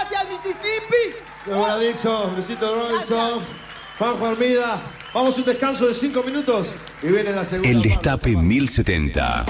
Gracias, Mississippi. Débora Dixon, Luisito Robinson, Juanjo Armida. Vamos a un descanso de 5 minutos y viene la segunda. El Destape 1070.